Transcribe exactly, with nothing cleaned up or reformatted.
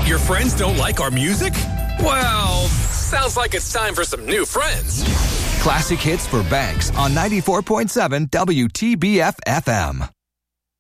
Your friends don't like our music? Well, sounds like it's time for some new friends. Classic hits for Banks on ninety-four point seven W T B F F M.